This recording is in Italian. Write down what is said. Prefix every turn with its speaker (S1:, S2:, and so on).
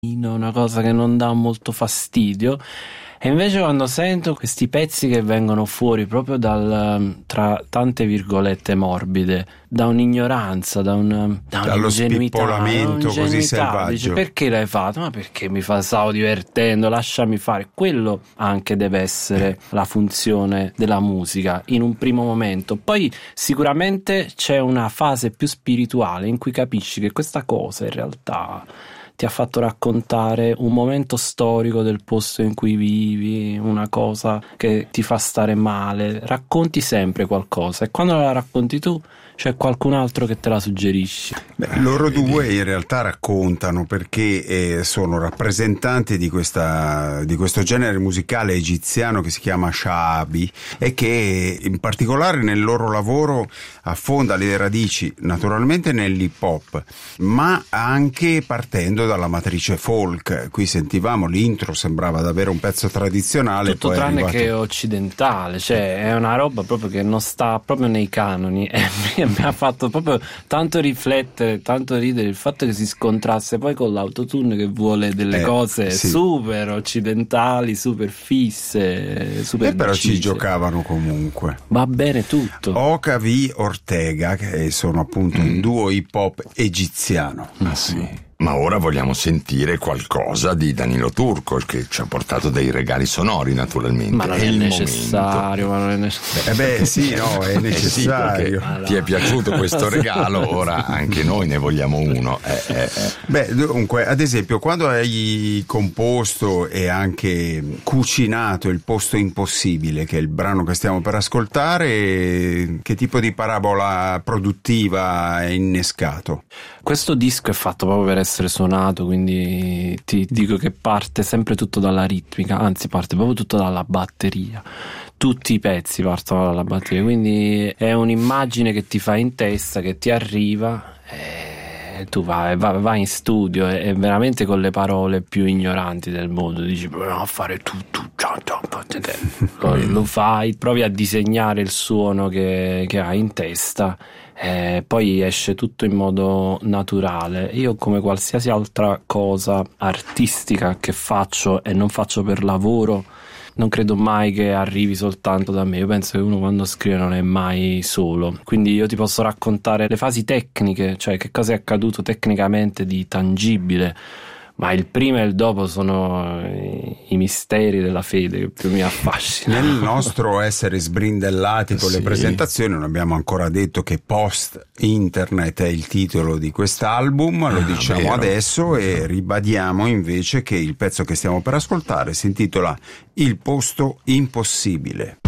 S1: una cosa che non dà molto fastidio. E invece quando sento questi pezzi che vengono fuori proprio tra tante virgolette morbide, da un'ignoranza,
S2: dallo spippolamento così selvaggio.
S1: Dice, perché l'hai fatto? Ma perché stavo divertendo, lasciami fare. Quello anche deve essere la funzione della musica in un primo momento. Poi sicuramente c'è una fase più spirituale in cui capisci che questa cosa in realtà ti ha fatto raccontare un momento storico del posto in cui vivi, una cosa che ti fa stare male. Racconti sempre qualcosa e quando la racconti tu c'è qualcun altro che te la suggerisce.
S2: Loro due in realtà raccontano perché sono rappresentanti di questo genere musicale egiziano che si chiama Sha'abi e che in particolare nel loro lavoro affonda le radici naturalmente nell'hip hop, ma anche partendo dalla matrice folk. Qui sentivamo l'intro, sembrava davvero un pezzo tradizionale,
S1: tutto
S2: poi
S1: tranne che occidentale, cioè è una roba proprio che non sta proprio nei canoni e mi ha fatto proprio tanto riflettere, tanto ridere il fatto che si scontrasse poi con l'autotune che vuole delle cose super occidentali, super fisse, super
S2: però
S1: decise.
S2: ci giocavano comunque.
S1: Va bene tutto.
S2: Oka V Ortega, che sono appunto un duo hip hop egiziano.
S3: Ah sì. Ma ora vogliamo sentire qualcosa di Danilo Turco, che ci ha portato dei regali sonori naturalmente.
S1: Ma non è necessario, ma non è necessario.
S2: Sì, no, è necessario.
S3: Sì, ti è piaciuto questo regalo, ora anche noi ne vogliamo uno.
S2: Dunque, ad esempio, quando hai composto e anche cucinato Il posto impossibile, che è il brano che stiamo per ascoltare, che tipo di parabola produttiva hai innescato?
S1: Questo disco è fatto proprio per essere suonato, quindi ti dico che parte sempre tutto dalla ritmica, anzi parte proprio tutto dalla batteria. Tutti i pezzi partono dalla batteria, quindi è un'immagine che ti fai in testa, che ti arriva e tu vai in studio e veramente con le parole più ignoranti del mondo dici proviamo a fare tutto, lo fai, provi a disegnare il suono che hai in testa. Poi esce tutto in modo naturale. Io, come qualsiasi altra cosa artistica che faccio e non faccio per lavoro, non credo mai che arrivi soltanto da me. Io penso che uno quando scrive non è mai solo, quindi io ti posso raccontare le fasi tecniche, cioè che cosa è accaduto tecnicamente di tangibile, ma il prima e il dopo sono i misteri della fede che più mi affascinano.
S2: Nel nostro essere sbrindellati con le presentazioni non abbiamo ancora detto che Post Internet è il titolo di quest'album, lo diciamo
S3: vero.
S2: adesso e ribadiamo invece che il pezzo che stiamo per ascoltare si intitola Il posto impossibile.